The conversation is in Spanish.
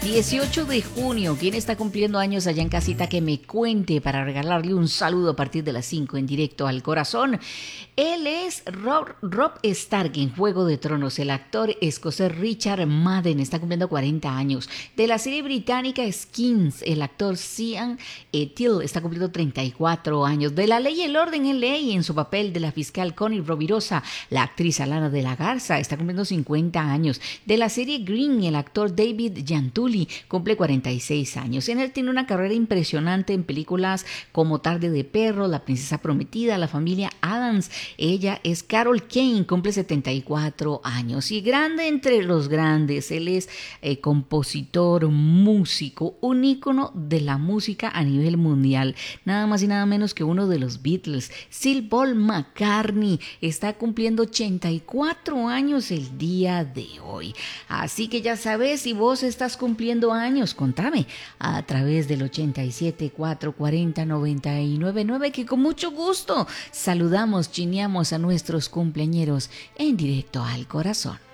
18 de junio, ¿quién está cumpliendo años allá en casita? Que me cuente para regalarle un saludo a partir de las 5 en directo al corazón. Él es Rob Stark en Juego de Tronos. El actor escocés Richard Madden está cumpliendo 40 años. De la serie británica Skins, el actor Sean Till está cumpliendo 34 años. De La Ley y el Orden en Ley, en su papel de la fiscal Connie Rovirosa, la actriz Alana de la Garza está cumpliendo 50 años. De la serie Green, el actor David Giantulli cumple 46 años. Él tiene una carrera impresionante en películas como Tarde de Perro, La Princesa Prometida, La Familia Addams. Ella es Carol Kane, cumple 74 años. Y grande entre los grandes, él es compositor, músico, un ícono de la música a nivel mundial. Nada más y nada menos que uno de los Beatles. Sir Paul McCartney está cumpliendo 84 años el día de hoy. Así que ya sabes, si vos estás cumpliendo años, contame a través del 87 440 999, que con mucho gusto saludamos, chineamos a nuestros cumpleañeros en directo al corazón.